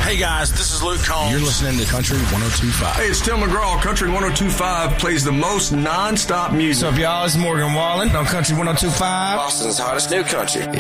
Hey guys, this is Luke Combs. You're listening to Country 102.5. Hey, it's Tim McGraw. Country 102.5 plays the most non-stop music. So if y'all, it's Morgan Wallen on Country 102.5. Boston's hottest new country.